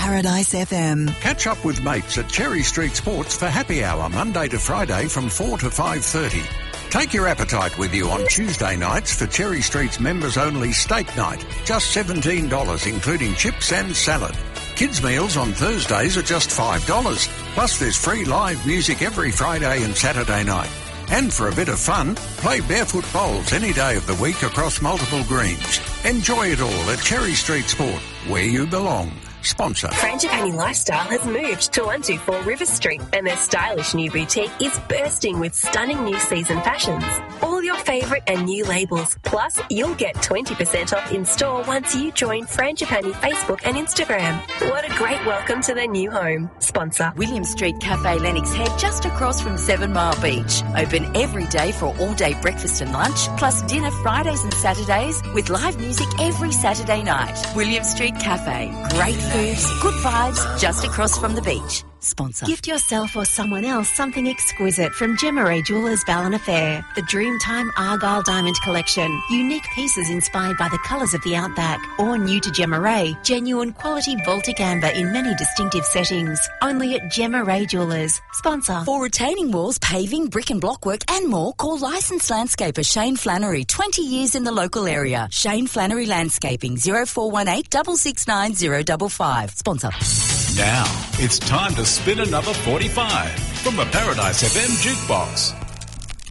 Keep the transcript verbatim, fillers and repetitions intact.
Paradise F M. Catch up with mates at Cherry Street Sports for happy hour Monday to Friday from four to five thirty. Take your appetite with you on Tuesday nights for Cherry Street's members-only steak night. Just seventeen dollars, including chips and salad. Kids' meals on Thursdays are just five dollars. Plus there's free live music every Friday and Saturday night. And for a bit of fun, play barefoot bowls any day of the week across multiple greens. Enjoy it all at Cherry Street Sport, where you belong. Sponsor. Frangipani Lifestyle has moved to one two four River Street and their stylish new boutique is bursting with stunning new season fashions. All your favourite and new labels. Plus, you'll get twenty percent off in store once you join Frangipani Facebook and Instagram. What a great welcome to their new home. Sponsor. William Street Cafe Lennox Head just across from Seven Mile Beach. Open every day for all-day breakfast and lunch, plus dinner Fridays and Saturdays with live music every Saturday night. William Street Cafe. Great foods, good vibes, just across from the beach. Sponsor. Gift yourself or someone else something exquisite from Gemma Ray Jewellers Ballon Affair. The Dreamtime Argyle Diamond Collection. Unique pieces inspired by the colours of the outback. Or new to Gemma Ray, genuine quality Baltic amber in many distinctive settings. Only at Gemma Ray Jewellers. Sponsor. For retaining walls, paving, brick and block work and more, call licensed landscaper Shane Flannery, twenty years in the local area. Shane Flannery Landscaping, oh four one eight, six six nine, oh five five. Sponsor. Now, it's time to spin another forty-five from the Paradise F M Jukebox.